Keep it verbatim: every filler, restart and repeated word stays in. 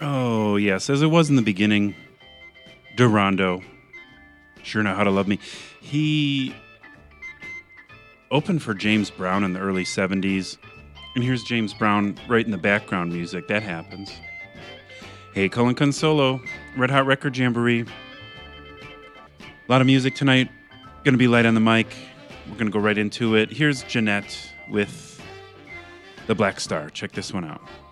Oh, yes, as it was in the beginning, Durando, Sure Know How to Love Me. He opened for James Brown in the early seventies, and here's James Brown right in the background music. That happens. Hey, Cullen Consolo, Red Hot Record Jamboree. A lot of music tonight. Going to be light on the mic. We're going to go right into it. Here's Jeanette with The Black Star. Check this one out.